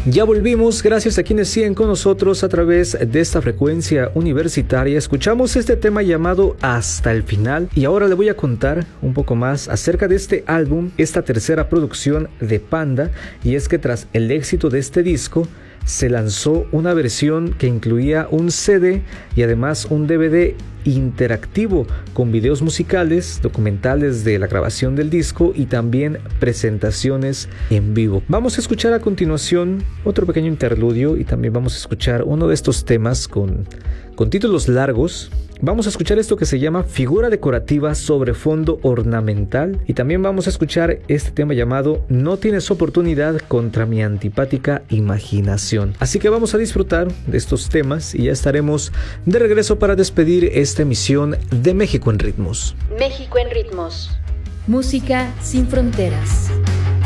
Ya volvimos, gracias a quienes siguen con nosotros a través de esta frecuencia universitaria. Escuchamos este tema llamado Hasta el Final y ahora le voy a contar un poco más acerca de este álbum, esta tercera producción de Panda, y es que tras el éxito de este disco se lanzó una versión que incluía un CD y además un DVD interactivo con videos musicales, documentales de la grabación del disco y también presentaciones en vivo. Vamos a escuchar a continuación otro pequeño interludio y también vamos a escuchar uno de estos temas con títulos largos. Vamos a escuchar esto que se llama Figura decorativa sobre fondo ornamental y también vamos a escuchar este tema llamado No tienes oportunidad contra mi antipática imaginación. Así que vamos a disfrutar de estos temas y ya estaremos de regreso para despedir esta emisión de México en Ritmos. México en Ritmos. Música sin fronteras.